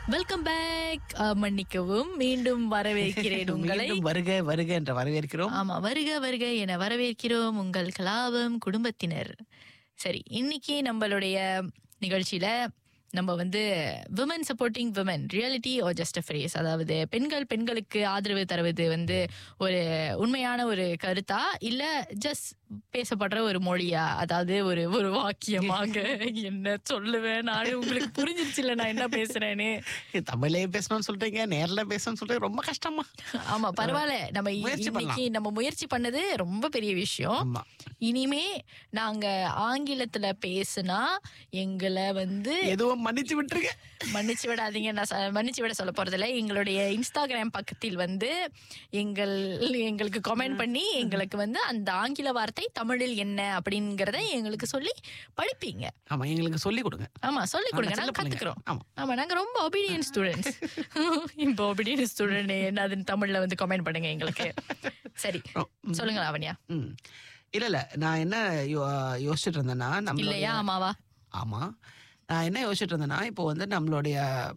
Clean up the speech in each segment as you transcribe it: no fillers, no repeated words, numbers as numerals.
Welcome back. மன்னிக்கவும், மீண்டும் வரவேற்கிறேன் உங்களை. வருக வருக என்று வரவேற்கிறோம். ஆமா, வருக வருக என வரவேற்கிறோம் உங்கள் கலாபம் குடும்பத்தினர். சரி, இன்னைக்கு நம்மளுடைய நிகழ்ச்சியில நம்ம women supporting women reality are just a phrase, அதாவது பெண்களுக்கு ஆதரவு தருவது ஒரு உண்மையான ஒரு கருத்தா இல்ல ஜஸ்ட் பேசப்படுற ஒரு மொழியா, அதாவது ஒரு வாக்கியமாக என்ன சொல்லுவேன் நான். உங்களுக்கு புரிஞ்சிருச்சு இல்ல நான் என்ன பேசுறேன்னு? தமிழே பேசணும்னு சொல்றீங்க, நேர்ல பேசணும்னு சொல்றீங்க, ரொம்ப கஷ்டமா. ஆமா, பரவாயில்ல. நம்ம இன்னைக்கு நம்ம முயற்சி பண்ணது ரொம்ப பெரிய விஷயம். இனிமே நாங்க ஆங்கிலத்துல பேசுனா எங்களை எதுவும் மன்னிச்சு விட்டுருங்க. மன்னிச்சு விடாதீங்க. நான் மன்னிச்சு விட சொல்ல போறதில்ல. எங்களுடைய இன்ஸ்டாகிராம் பக்கத்தில் எங்களுக்கு கமெண்ட் பண்ணி எங்களுக்கு அந்த ஆங்கில வார்த்தை தமிழில் என்ன அப்படிங்கறத எங்களுக்கு சொல்லி படிப்பீங்க. ஆமா, எங்களுக்கு சொல்லி கொடுங்க. ஆமா, சொல்லி கொடுங்க, நாங்க கத்துக்கிறோம். ஆமா, நாங்க ரொம்ப ஒபீடியன்ட் ஸ்டூடெண்ட்ஸ். இப்போ ஒபீடியன்ட் ஸ்டூடெண்ட் என்னதுன்னு தமிழ்ல கமெண்ட் பண்ணுங்க எங்களுக்கு. சரி, சொல்லுங்க லாவண்யா. இல்ல நான் என்ன யோசிச்சுட்டு இருந்தேன்னா, இல்லையா ஆமாவா? ஆமா, நான் என்ன யோசிச்சுட்டு இருந்தேன்னா, இப்போ நம்மளுடைய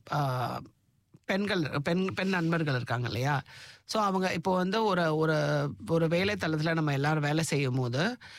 பெண் நண்பர்கள் இருக்காங்க இல்லையா? ஸோ அவங்க இப்போ ஒரு ஒரு ஒரு வேலை தளத்தில் நம்ம எல்லாரும் வேலை செய்யும் போது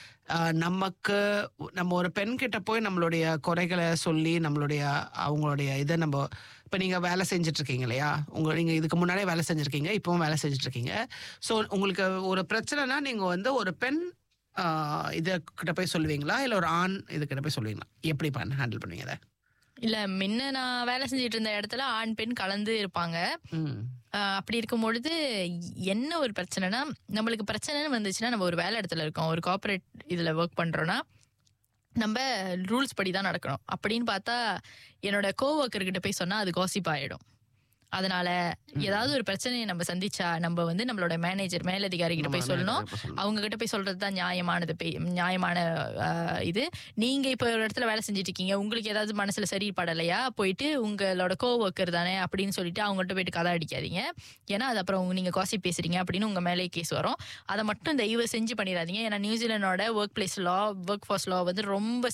நம்ம ஒரு பெண் கிட்ட போய் நம்மளுடைய குறைகளை சொல்லி அவங்களுடைய இதை நம்ம இப்போ நீங்கள் வேலை செஞ்சுட்டு இருக்கீங்க இல்லையா? நீங்கள் இதுக்கு முன்னாடியே வேலை செஞ்சுருக்கீங்க, இப்பவும் வேலை செஞ்சுட்டு இருக்கீங்க. ஸோ உங்களுக்கு ஒரு பிரச்சனைனா நீங்கள் ஒரு பெண் கிட்ட போய் சொல்லுவீங்களா, இல்லை ஒரு ஆண் இதுக்கிட்ட போய் சொல்லுவீங்களா? எப்படி ஹேண்டில் பண்ணுவீங்க அதை? இல்ல, முன்ன நான் வேலை செஞ்சுட்டு இருந்த இடத்துல ஆண் பெண் கலந்து இருப்பாங்க. அப்படி இருக்கும் பொழுது என்ன ஒரு பிரச்சனைனா, நம்மளுக்கு பிரச்சனைன்னு வந்துச்சுன்னா, நம்ம ஒரு வேலை இடத்துல இருக்கோம், ஒரு கார்பரேட் இதுல ஒர்க் பண்றோம்னா நம்ம ரூல்ஸ் படி தான் நடக்கணும். அப்படின்னு பார்த்தா என்னோட கோவொர்க்கர் கிட்ட போய் சொன்னா அது காசிப் ஆயிடும். அதனால ஏதாவது ஒரு பிரச்சனையை நம்ம சந்திச்சா நம்ம நம்மளோட மேலதிகாரி கிட்ட போய் சொல்லணும். அவங்க கிட்ட போய் சொல்றதுதான் நியாயமான இது. நீங்க இப்ப ஒரு இடத்துல வேலை செஞ்சுட்டு இருக்கீங்க, உங்களுக்கு ஏதாவது மனசுல சரிப்படலையா, போயிட்டு உங்களோட கோவொர்க்கர் தானே அப்படின்னு சொல்லிட்டு அவங்ககிட்ட போயிட்டு கதை அடிக்காதீங்க. ஏன்னா அது அப்புறம் நீங்க காசிப் பேசுறீங்க அப்படின்னு உங்க மேலே கேஸ் வரும். அதை மட்டும் தயவு செஞ்சு பண்ணிடாதீங்க. ஏன்னா நியூசிலாண்டோட ஒர்க் பிளேஸ் லா, ஒர்க் ஃபோர்ஸ் லா ரொம்ப